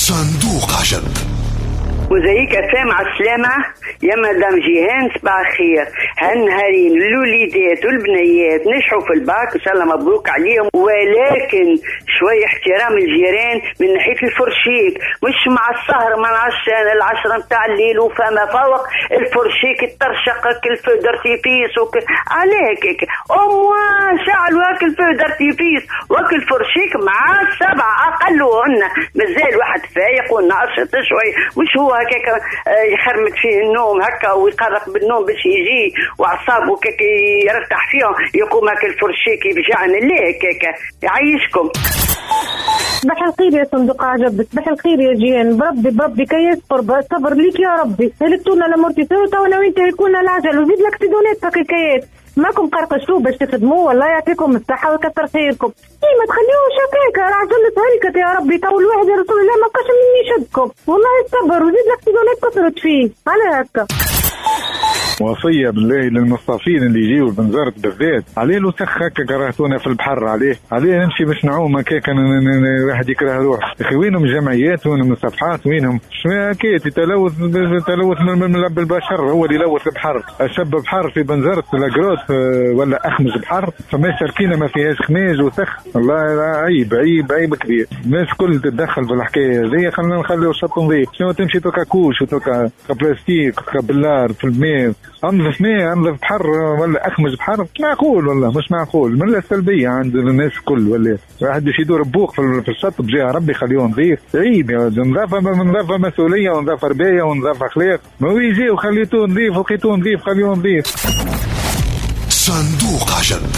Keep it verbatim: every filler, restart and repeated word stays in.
صندوق عجب. وزيك سامع السلامة يا مدام جيهان، صباح الخير. هالنهارين الوليدات والبنيات نجحوا في الباك ان شاء الله مبروك عليهم، ولكن شوية احترام الجيران من ناحية الفرشيك، مش مع السهر من عشان العشرة متاع الليل وفما فوق الفرشيك ترشقك الفو دارتيفيس وك... عليك هيك اموا شعل واكل فو دارتيفيس واكل فرشيك مع السبعة اقلهن، مازال واحد فايق وناشط شوي، مش هو هكاك يخرمت فيه النوم هكا ويقرق بالنوم باش يجي وعصابه كيك يرتاح فيهم، يقوم هكا الفرشيك يفجعن اللي هكاك. يعيشكم. صباح الخير يا صندوق عجب، صباح الخير يا جيان، بربي بربي كي يصبر صبر ليك يا ربي. هلكتونا لامورتيسور تونا وين تهلكونا العجل، وزيد لك تدونات حقيقيات ماكم قرقشتوا باش تخدموا، والله يعطيكم الصحة ويكثر خيركم. اي ما تخليوش هكاك، راه عجلت هلكت يا ربي، تو الواحد يا رسول الله ما بقاش مني يشدكم، والله الصبر وزيد لك تدونات كثرت فيه على هكا. وصية بالله للمصطفين اللي يجيو البنزرت بالذات، عليه لو سخ هكا كرهتونا في البحر، عليه عليه نمشي باش نعوم هكاك واحد يكره روح. اخي وينهم الجمعيات وينهم الصفحات وينهم؟ شنو هكاك تلوث تلوث من لب البشر، هو اللي يلوث البحر. شب بحر في بنزرت لاكروت ولا اخمج بحر، فما شاركينا ما فيهاش خماج وسخ، والله عيب عيب عيب كبير. الناس كل تتدخل في الحكايه هذه، خلينا نخليو الشط نظيف. شنو تمشي توكا كوش وتوكا بلاستيك كبلار في الماء، انظف ماء انظف بحر ولا اخمج بحر؟ معقول والله مش معقول. من السلبيه عند الناس الكل، ولا واحد باش يدور بوق في الشط بجهه ربي خليه نظيف. عيب يا نظافه نظافه مسؤوليه ونظافه ربايه ونظافه اخلاق، ما هو يجي وخليتوه نظيف ولقيتوه نظيف خليه نظيف. صندوق عجب.